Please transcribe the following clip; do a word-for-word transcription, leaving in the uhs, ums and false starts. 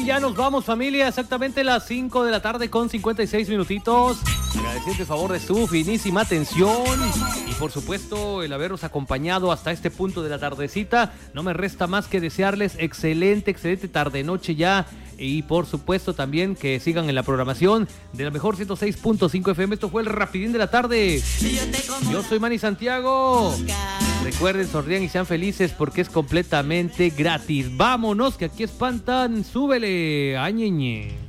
y ya nos vamos, familia. Exactamente las cinco de la tarde con cincuenta y seis minutitos. Agradeciendo el favor de su finísima atención y por supuesto el habernos acompañado hasta este punto de la tardecita. No me resta más que desearles excelente, excelente tarde-noche ya. Y por supuesto también que sigan en la programación de la mejor ciento seis punto cinco F M. Esto fue el Rapidín de la Tarde. Yo soy Manny Santiago. Recuerden, sonrían y sean felices porque es completamente gratis. Vámonos, que aquí espantan. Súbele, añeñe.